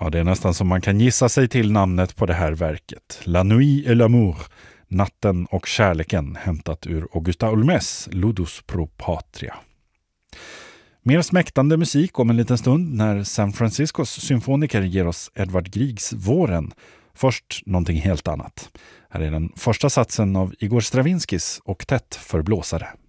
Ja, det är nästan som man kan gissa sig till namnet på det här verket. La Nuit et l'amour, natten och kärleken, hämtat ur Augusta Olmes Ludus pro patria. Mer smäktande musik om en liten stund när San Franciscos symfoniker ger oss Edvard Griegs Våren. Först någonting helt annat. Här är den första satsen av Igor Stravinskys oktett för blåsare.